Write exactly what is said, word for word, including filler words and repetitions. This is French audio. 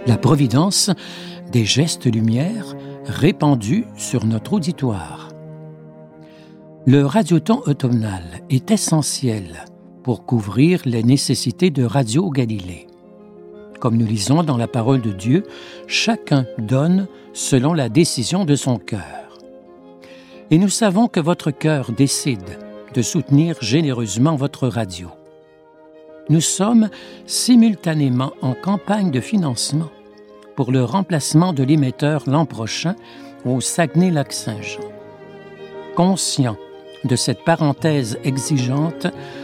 La Providence, des gestes-lumière répandus sur notre auditoire. Le radioton automnal est essentiel pour couvrir les nécessités de Radio Galilée. Comme nous lisons dans la parole de Dieu, chacun donne selon la décision de son cœur. Et nous savons que votre cœur décide de soutenir généreusement votre radio. Nous sommes simultanément en campagne de financement pour le remplacement de l'émetteur l'an prochain au Saguenay-Lac-Saint-Jean. Conscient de cette parenthèse exigeante,